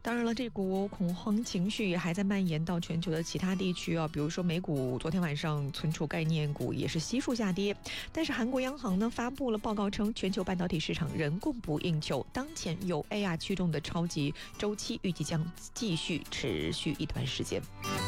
当然了，这股恐慌情绪也还在蔓延到全球的其他地区啊，比如说美股昨天晚上存储概念股也是悉数下跌，但是韩国央行呢发布了报告称，全球半导体市场仍供不应求，当前由 AR 驱动的超级周期预计将继续持续一段时间。